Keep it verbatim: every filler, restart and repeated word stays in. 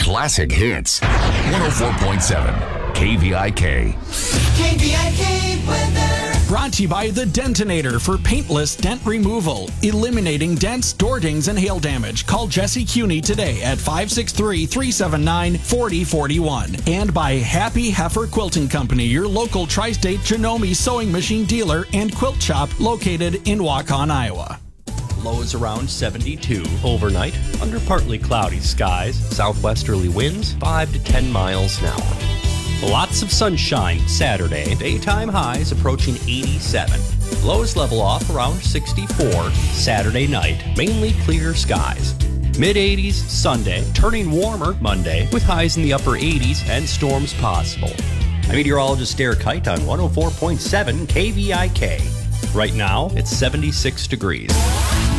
classic hits. one oh four point seven K V I K. K V I K weather. Brought to you by the Dentinator for paintless dent removal, eliminating dents, door dings, and hail damage. Call Jesse Cuney today at five six three, three seven nine, four oh four one. And by Happy Heifer Quilting Company, your local tri-state Janome sewing machine dealer and quilt shop located in Waukon, Iowa. Lows around seventy-two. Overnight, under partly cloudy skies, southwesterly winds five to ten miles an hour. Lots of sunshine Saturday. Daytime highs approaching eighty-seven. Lows level off around sixty-four. Saturday night, mainly clear skies. mid-eighties Sunday, turning warmer Monday with highs in the upper eighties and storms possible. I'm meteorologist Derek Kite on one oh four point seven K V I K. Right now, it's seventy-six degrees.